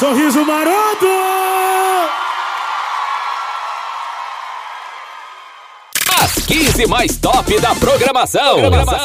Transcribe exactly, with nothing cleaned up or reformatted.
Sorriso maroto! As quinze mais top da programação. programação.